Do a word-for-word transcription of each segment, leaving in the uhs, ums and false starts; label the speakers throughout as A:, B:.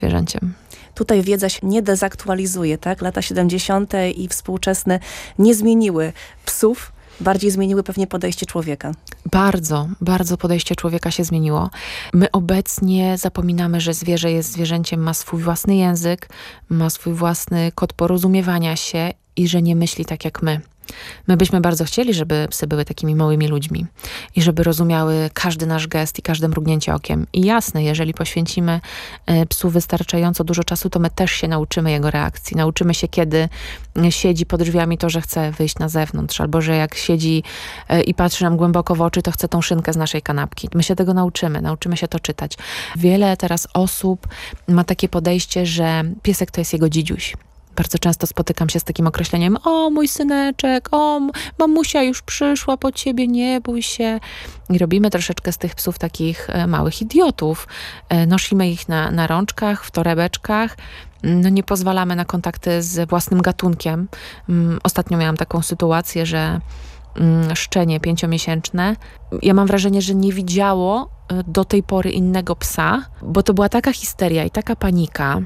A: zwierzęciem.
B: Tutaj wiedza się nie dezaktualizuje, tak? Lata siedemdziesiąte i współczesne nie zmieniły psów, bardziej zmieniły pewnie podejście człowieka.
A: Bardzo, bardzo podejście człowieka się zmieniło. My obecnie zapominamy, że zwierzę jest zwierzęciem, ma swój własny język, ma swój własny kod porozumiewania się i że nie myśli tak jak my. My byśmy bardzo chcieli, żeby psy były takimi małymi ludźmi i żeby rozumiały każdy nasz gest i każde mrugnięcie okiem. I jasne, jeżeli poświęcimy psu wystarczająco dużo czasu, to my też się nauczymy jego reakcji. Nauczymy się, kiedy siedzi pod drzwiami, to, że chce wyjść na zewnątrz, albo że jak siedzi i patrzy nam głęboko w oczy, to chce tą szynkę z naszej kanapki. My się tego nauczymy, nauczymy się to czytać. Wiele teraz osób ma takie podejście, że piesek to jest jego dzidziuś. Bardzo często spotykam się z takim określeniem: o, mój syneczek, o, mamusia już przyszła po ciebie, nie bój się. I robimy troszeczkę z tych psów takich małych idiotów. Nosimy ich na, na rączkach, w torebeczkach. No nie pozwalamy na kontakty z własnym gatunkiem. Ostatnio miałam taką sytuację, że szczenie pięciomiesięczne, ja mam wrażenie, że nie widziało do tej pory innego psa, bo to była taka histeria i taka panika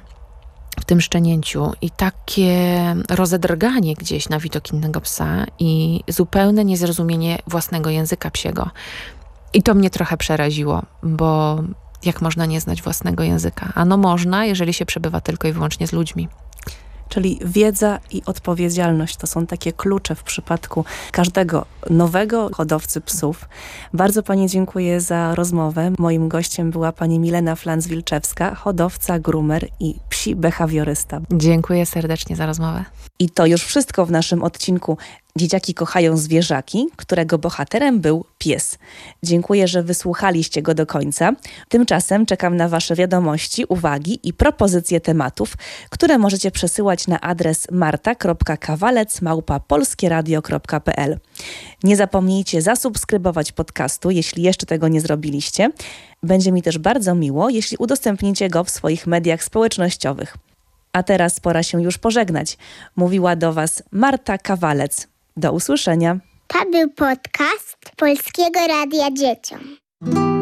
A: w tym szczenięciu i takie rozedrganie gdzieś na widok innego psa i zupełne niezrozumienie własnego języka psiego. I to mnie trochę przeraziło, bo jak można nie znać własnego języka? Ano można, jeżeli się przebywa tylko i wyłącznie z ludźmi.
B: Czyli wiedza i odpowiedzialność to są takie klucze w przypadku każdego nowego hodowcy psów. Bardzo pani dziękuję za rozmowę. Moim gościem była pani Milena Flans-Wilczewska, hodowca, groomer i psi behawiorysta.
A: Dziękuję serdecznie za rozmowę.
B: I to już wszystko w naszym odcinku Dzieciaki kochają zwierzaki, którego bohaterem był pies. Dziękuję, że wysłuchaliście go do końca. Tymczasem czekam na wasze wiadomości, uwagi i propozycje tematów, które możecie przesyłać na adres marta kropka kawalec małpa polskieradio kropka p l. Nie zapomnijcie zasubskrybować podcastu, jeśli jeszcze tego nie zrobiliście. Będzie mi też bardzo miło, jeśli udostępnicie go w swoich mediach społecznościowych. A teraz pora się już pożegnać. Mówiła do was Marta Kawalec. Do usłyszenia.
C: To był podcast Polskiego Radia Dzieciom.